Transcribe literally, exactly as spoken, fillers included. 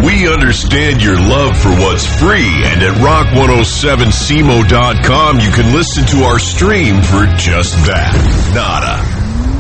We understand your love for what's free, and at rock one oh seven semo dot com you can listen to our stream for just that. Nada.